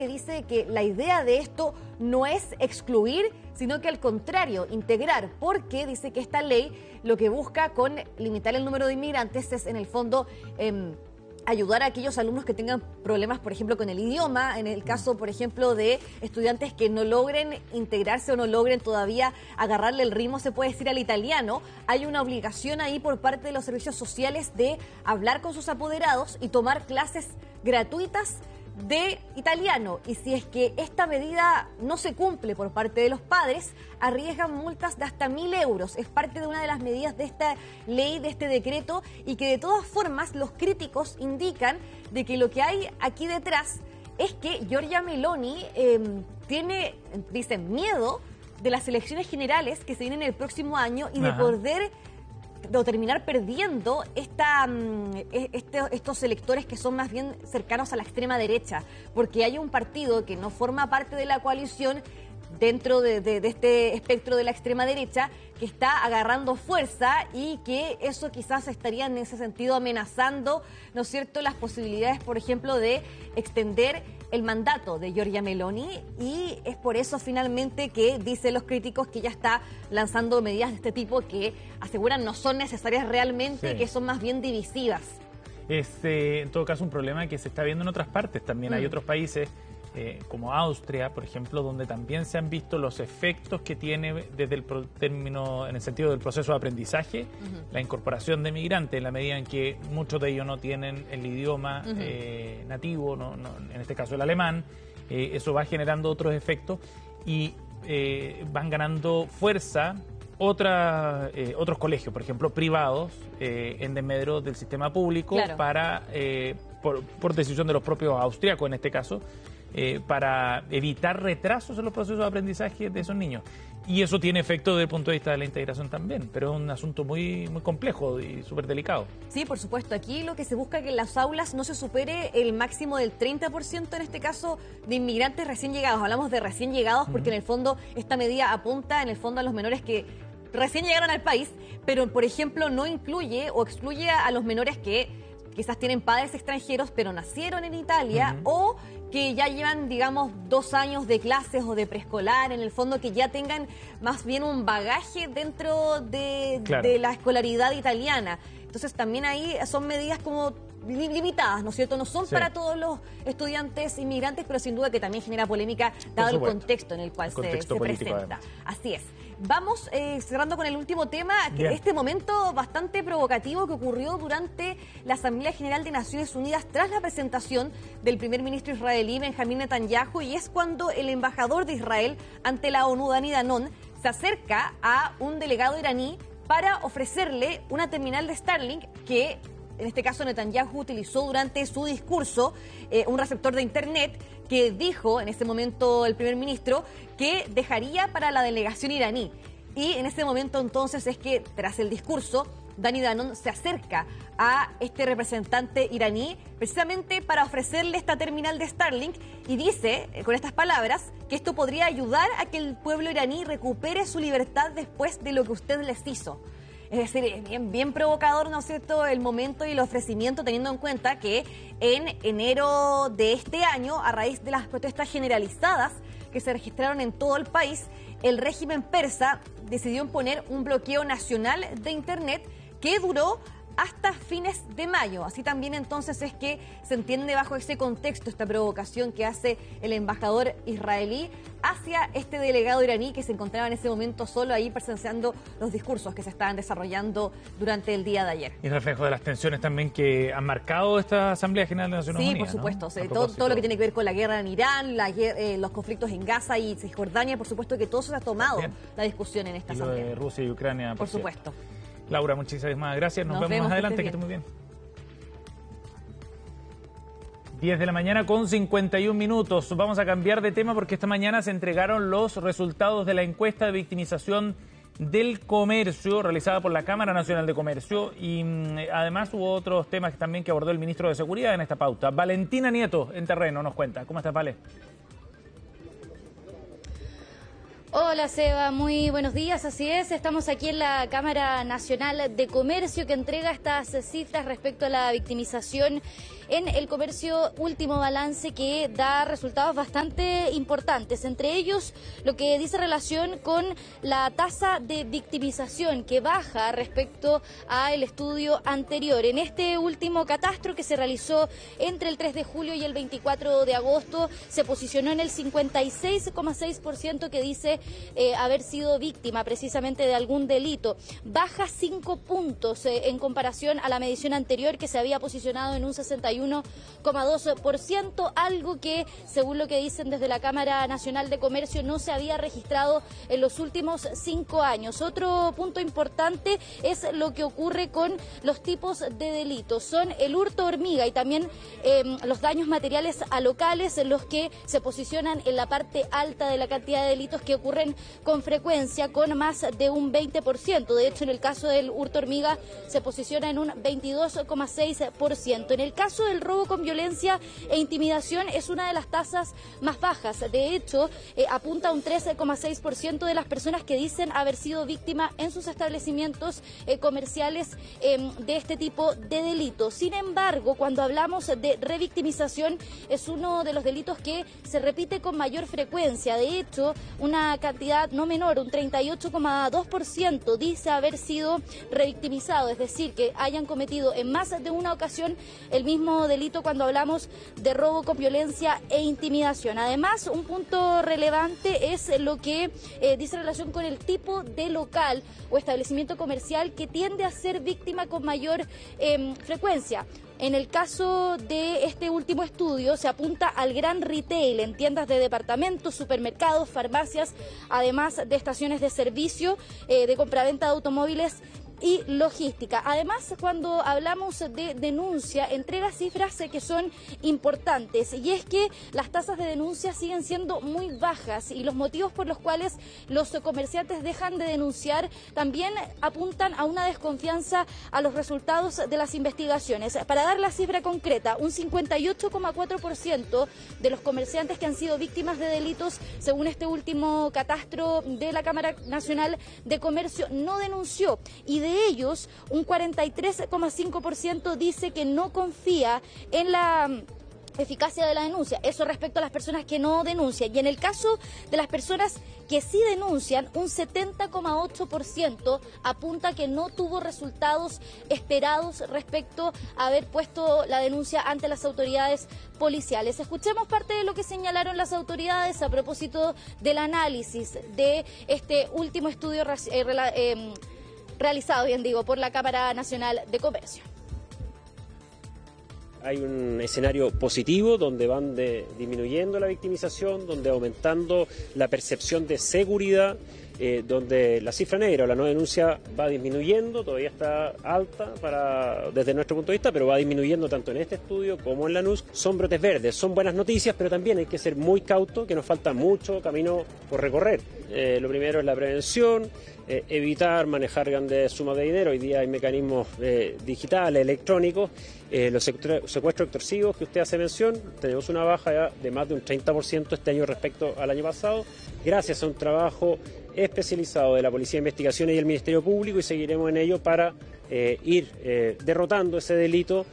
que dice que la idea de esto no es excluir, sino que al contrario, integrar, porque dice que esta ley lo que busca con limitar el número de inmigrantes es en el fondo ayudar a aquellos alumnos que tengan problemas, por ejemplo, con el idioma, en el caso, por ejemplo, de estudiantes que no logren integrarse o no logren todavía agarrarle el ritmo, se puede decir, al italiano. Hay una obligación ahí por parte de los servicios sociales de hablar con sus apoderados y tomar clases gratuitas de italiano, y si es que esta medida no se cumple por parte de los padres, arriesgan multas de hasta 1.000 euros. Es parte de una de las medidas de esta ley, de este decreto, y que de todas formas los críticos indican de que lo que hay aquí detrás es que Giorgia Meloni dicen, miedo de las elecciones generales que se vienen el próximo año y de poder terminar perdiendo estos electores que son más bien cercanos a la extrema derecha, porque hay un partido que no forma parte de la coalición dentro de este espectro de la extrema derecha que está agarrando fuerza y que eso quizás estaría en ese sentido amenazando, ¿no es cierto?, las posibilidades, por ejemplo, de extender el mandato de Giorgia Meloni, y es por eso finalmente que dicen los críticos que ya está lanzando medidas de este tipo que aseguran no son necesarias realmente, que son más bien divisivas. Es en todo caso un problema que se está viendo en otras partes también. Hay otros países como Austria, por ejemplo, donde también se han visto los efectos que tiene desde el término, en el sentido del proceso de aprendizaje, la incorporación de migrantes, en la medida en que muchos de ellos no tienen el idioma nativo, en este caso el alemán. Eso va generando otros efectos y van ganando fuerza otros colegios, por ejemplo, privados, en desmedro del sistema público, para por decisión de los propios austríacos en este caso, para evitar retrasos en los procesos de aprendizaje de esos niños. Y eso tiene efecto desde el punto de vista de la integración también, pero es un asunto muy, muy complejo y súper delicado. Sí, por supuesto. Aquí lo que se busca es que en las aulas no se supere el máximo del 30%, en este caso, de inmigrantes recién llegados. Hablamos de recién llegados porque en el fondo esta medida apunta en el fondo a los menores que recién llegaron al país, pero por ejemplo no incluye o excluye a los menores que quizás tienen padres extranjeros pero nacieron en Italia o que ya llevan, digamos, 2 años de clases o de preescolar, en el fondo que ya tengan más bien un bagaje dentro de la escolaridad italiana. Entonces también ahí son medidas como limitadas, ¿no es cierto? No son para todos los estudiantes inmigrantes, pero sin duda que también genera polémica dado el contexto en el cual se presenta. Además. Así es. Vamos cerrando con el último tema, que este momento bastante provocativo que ocurrió durante la Asamblea General de Naciones Unidas tras la presentación del primer ministro israelí Benjamín Netanyahu, y es cuando el embajador de Israel ante la ONU, Dani Danon, se acerca a un delegado iraní para ofrecerle una terminal de Starlink que en este caso Netanyahu utilizó durante su discurso, un receptor de internet que dijo en ese momento el primer ministro que dejaría para la delegación iraní. Y en ese momento entonces es que tras el discurso Dani Danon se acerca a este representante iraní precisamente para ofrecerle esta terminal de Starlink y dice, con estas palabras, que esto podría ayudar a que el pueblo iraní recupere su libertad después de lo que usted les hizo. Es decir, es bien provocador, ¿no es cierto?, el momento y el ofrecimiento, teniendo en cuenta que en enero de este año, a raíz de las protestas generalizadas que se registraron en todo el país, el régimen persa decidió imponer un bloqueo nacional de Internet que duró hasta fines de mayo. Así también entonces es que se entiende bajo ese contexto esta provocación que hace el embajador israelí hacia este delegado iraní que se encontraba en ese momento solo ahí presenciando los discursos que se estaban desarrollando durante el día de ayer. Y reflejo de las tensiones también que han marcado esta Asamblea General de Naciones Unidas. Sí, por supuesto. ¿No? Todo lo que tiene que ver con la guerra en Irán, los conflictos en Gaza y Cisjordania, por supuesto que todo eso se ha tomado la discusión en esta Asamblea. Lo de Rusia y Ucrania. Por supuesto. Laura, muchísimas gracias. Nos vemos más adelante, que esté muy bien. 10 de la mañana con 51 minutos. Vamos a cambiar de tema porque esta mañana se entregaron los resultados de la encuesta de victimización del comercio realizada por la Cámara Nacional de Comercio y además hubo otros temas también que abordó el ministro de Seguridad en esta pauta. Valentina Nieto en terreno nos cuenta. ¿Cómo estás, Vale? Hola Seba, muy buenos días, así es, estamos aquí en la Cámara Nacional de Comercio que entrega estas cifras respecto a la victimización en el comercio, último balance que da resultados bastante importantes, entre ellos lo que dice relación con la tasa de victimización que baja respecto al estudio anterior. En este último catastro que se realizó entre el 3 de julio y el 24 de agosto se posicionó en el 56,6% que dice haber sido víctima precisamente de algún delito. Baja 5 puntos en comparación a la medición anterior que se había posicionado en un 61,2%, algo que, según lo que dicen desde la Cámara Nacional de Comercio, no se había registrado en los últimos 5 años. Otro punto importante es lo que ocurre con los tipos de delitos. Son el hurto hormiga y también los daños materiales a locales, los que se posicionan en la parte alta de la cantidad de delitos que ocurren con frecuencia, con más de un 20%. De hecho, en el caso del hurto hormiga se posiciona en un 22,6%. En el caso del robo con violencia e intimidación es una de las tasas más bajas. De hecho, apunta a un 13,6% de las personas que dicen haber sido víctima en sus establecimientos comerciales de este tipo de delitos. Sin embargo, cuando hablamos de revictimización, es uno de los delitos que se repite con mayor frecuencia. De hecho, una cantidad no menor, un 38,2%, dice haber sido revictimizado, es decir, que hayan cometido en más de una ocasión el mismo delito cuando hablamos de robo con violencia e intimidación. Además, un punto relevante es lo que dice relación con el tipo de local o establecimiento comercial que tiende a ser víctima con mayor frecuencia. En el caso de este último estudio se apunta al gran retail en tiendas de departamentos, supermercados, farmacias, además de estaciones de servicio, de compraventa de automóviles y logística. Además, cuando hablamos de denuncia, entrega cifras que son importantes, y es que las tasas de denuncia siguen siendo muy bajas y los motivos por los cuales los comerciantes dejan de denunciar también apuntan a una desconfianza a los resultados de las investigaciones. Para dar la cifra concreta, un 58,4% de los comerciantes que han sido víctimas de delitos, según este último catastro de la Cámara Nacional de Comercio, no denunció, y de ellos un 43,5% dice que no confía en la eficacia de la denuncia. Eso respecto a las personas que no denuncian. Y en el caso de las personas que sí denuncian, un 70,8% apunta que no tuvo resultados esperados respecto a haber puesto la denuncia ante las autoridades policiales. Escuchemos parte de lo que señalaron las autoridades a propósito del análisis de este último estudio realizado, por la Cámara Nacional de Comercio. Hay un escenario positivo donde van disminuyendo la victimización, donde aumentando la percepción de seguridad, donde la cifra negra o la no denuncia va disminuyendo, todavía está alta desde nuestro punto de vista, pero va disminuyendo tanto en este estudio como en la NUSC. Son brotes verdes, son buenas noticias, pero también hay que ser muy cauto, que nos falta mucho camino por recorrer. Lo primero es la prevención, evitar manejar grandes sumas de dinero. Hoy día hay mecanismos digitales, electrónicos. Los secuestros extorsivos que usted hace mención, tenemos una baja de más de un 30% este año respecto al año pasado, gracias a un trabajo especializado de la Policía de Investigaciones y el Ministerio Público, y seguiremos en ello para ir derrotando ese delito.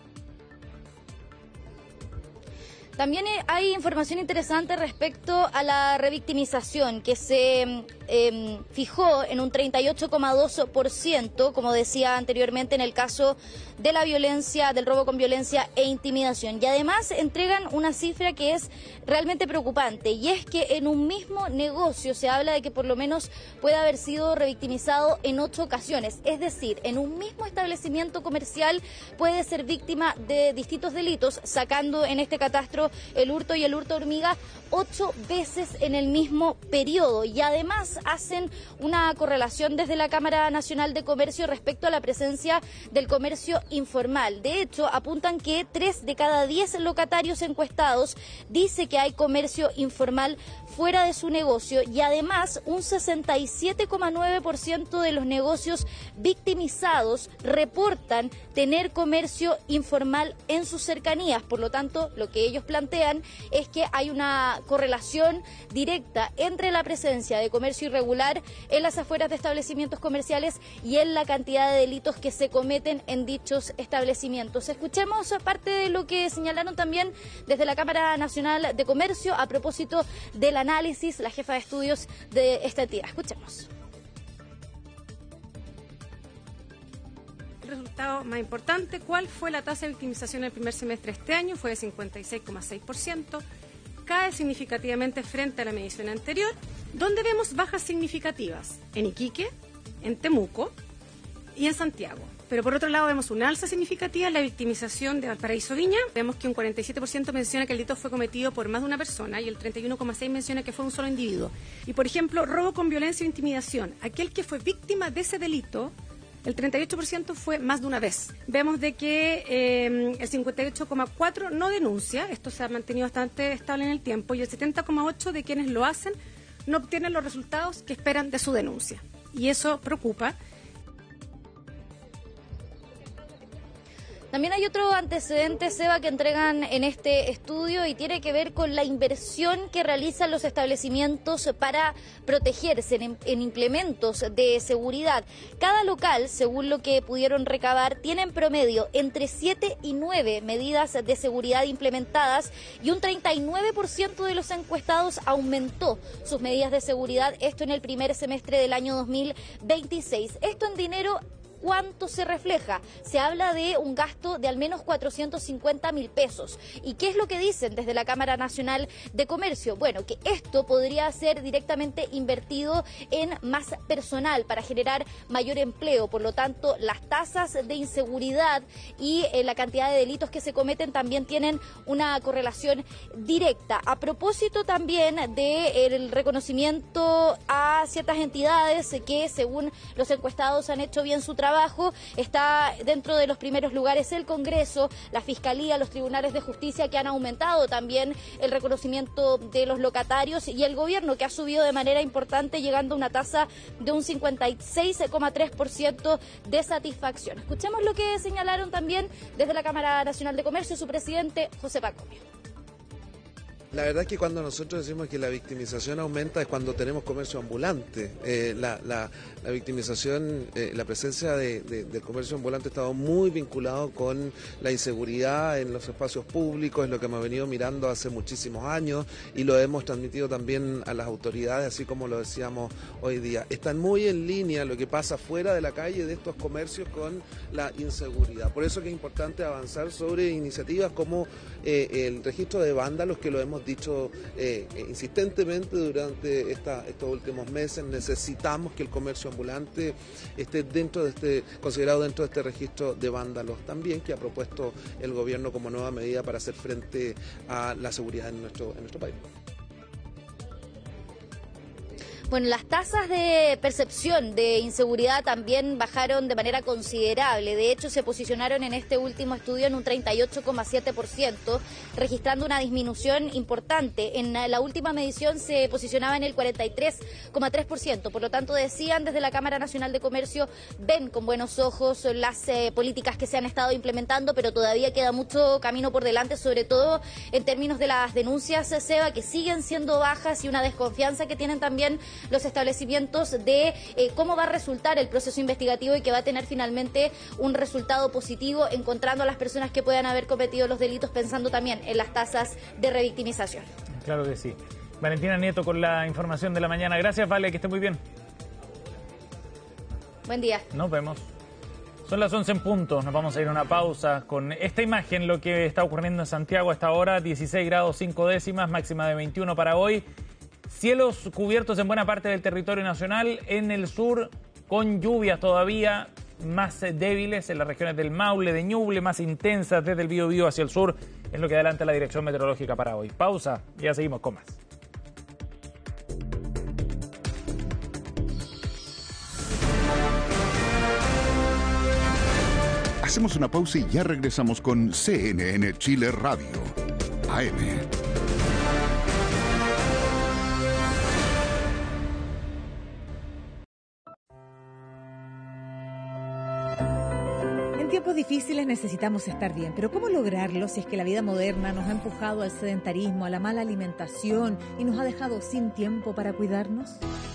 También hay información interesante respecto a la revictimización, que se fijó en un 38,2%, como decía anteriormente, en el caso de la violencia, del robo con violencia e intimidación. Y además entregan una cifra que es realmente preocupante, y es que en un mismo negocio se habla de que por lo menos puede haber sido revictimizado en 8 ocasiones. Es decir, en un mismo establecimiento comercial puede ser víctima de distintos delitos, sacando en este catastro el hurto y el hurto hormiga 8 veces en el mismo periodo. Y además hacen una correlación desde la Cámara Nacional de Comercio respecto a la presencia del comercio informal. De hecho, apuntan que 3 de cada 10 locatarios encuestados dice que hay comercio informal fuera de su negocio, y además un 67,9% de los negocios victimizados reportan tener comercio informal en sus cercanías. Por lo tanto, lo que ellos plantean plantean es que hay una correlación directa entre la presencia de comercio irregular en las afueras de establecimientos comerciales y en la cantidad de delitos que se cometen en dichos establecimientos. Escuchemos parte de lo que señalaron también desde la Cámara Nacional de Comercio a propósito del análisis, la jefa de estudios de esta entidad. Escuchemos. Resultado más importante, ¿cuál fue la tasa de victimización en el primer semestre de este año? Fue de 56,6%, cae significativamente frente a la medición anterior, donde vemos bajas significativas en Iquique, en Temuco y en Santiago. Pero por otro lado vemos una alza significativa en la victimización de Valparaíso Viña. Vemos que un 47% menciona que el delito fue cometido por más de una persona y el 31,6% menciona que fue un solo individuo. Y por ejemplo, robo con violencia o intimidación. Aquel que fue víctima de ese delito, el 38% fue más de una vez. Vemos de que el 58,4% no denuncia, esto se ha mantenido bastante estable en el tiempo, y el 70,8% de quienes lo hacen no obtienen los resultados que esperan de su denuncia. Y eso preocupa. También hay otro antecedente, Seba, que entregan en este estudio y tiene que ver con la inversión que realizan los establecimientos para protegerse en implementos de seguridad. Cada local, según lo que pudieron recabar, tiene en promedio entre 7 y 9 medidas de seguridad implementadas y un 39% de los encuestados aumentó sus medidas de seguridad, esto en el primer semestre del año 2026. Esto en dinero, ¿cuánto se refleja? Se habla de un gasto de al menos 450.000 pesos. ¿Y qué es lo que dicen desde la Cámara Nacional de Comercio? Bueno, que esto podría ser directamente invertido en más personal para generar mayor empleo. Por lo tanto, las tasas de inseguridad y la cantidad de delitos que se cometen también tienen una correlación directa. A propósito también del reconocimiento a ciertas entidades que, según los encuestados, han hecho bien su trabajo, está dentro de los primeros lugares el Congreso, la Fiscalía, los tribunales de justicia, que han aumentado también el reconocimiento de los locatarios, y el gobierno, que ha subido de manera importante, llegando a una tasa de un 56,3% de satisfacción. Escuchemos lo que señalaron también desde la Cámara Nacional de Comercio su presidente, José Pacomio. La verdad es que cuando nosotros decimos que la victimización aumenta es cuando tenemos comercio ambulante. La victimización, la presencia del comercio ambulante ha estado muy vinculado con la inseguridad en los espacios públicos, es lo que hemos venido mirando hace muchísimos años y lo hemos transmitido también a las autoridades, así como lo decíamos hoy día. Están muy en línea lo que pasa fuera de la calle de estos comercios con la inseguridad. Por eso que es importante avanzar sobre iniciativas como el registro de vándalos, que lo hemos dicho insistentemente durante estos últimos meses. Necesitamos que el comercio ambulante esté considerado dentro de este registro de vándalos también, que ha propuesto el gobierno como nueva medida para hacer frente a la seguridad en nuestro país. Bueno, las tasas de percepción de inseguridad también bajaron de manera considerable. De hecho, se posicionaron en este último estudio en un 38,7%, registrando una disminución importante. En la última medición se posicionaba en el 43,3%. Por lo tanto, decían desde la Cámara Nacional de Comercio, ven con buenos ojos las políticas que se han estado implementando, pero todavía queda mucho camino por delante, sobre todo en términos de las denuncias, Seba, que siguen siendo bajas, y una desconfianza que tienen también los establecimientos de cómo va a resultar el proceso investigativo, y que va a tener finalmente un resultado positivo, encontrando a las personas que puedan haber cometido los delitos, pensando también en las tasas de revictimización. Claro que sí. Valentina Nieto con la información de la mañana. Gracias, Vale, que esté muy bien. Buen día. Nos vemos. Son las 11 en punto, nos vamos a ir a una pausa con esta imagen, lo que está ocurriendo en Santiago a esta hora, 16 grados 5 décimas, máxima de 21 para hoy. Cielos cubiertos en buena parte del territorio nacional, en el sur con lluvias todavía más débiles en las regiones del Maule, de Ñuble, más intensas desde el Biobío hacia el sur, es lo que adelanta la Dirección Meteorológica para hoy. Pausa, y ya seguimos con más. Hacemos una pausa y ya regresamos con CNN Chile Radio, AM. tiempos difíciles necesitamos estar bien, pero ¿cómo lograrlo si es que la vida moderna nos ha empujado al sedentarismo, a la mala alimentación y nos ha dejado sin tiempo para cuidarnos?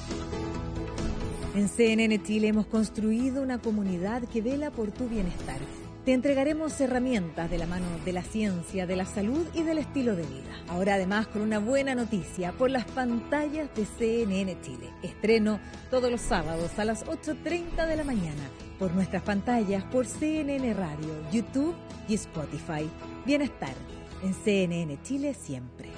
En CNN Chile hemos construido una comunidad que vela por tu bienestar. Te entregaremos herramientas de la mano de la ciencia, de la salud y del estilo de vida. Ahora además con una buena noticia por las pantallas de CNN Chile. Estreno todos los sábados a las 8:30 de la mañana por nuestras pantallas, por CNN Radio, YouTube y Spotify. Bienestar en CNN Chile siempre.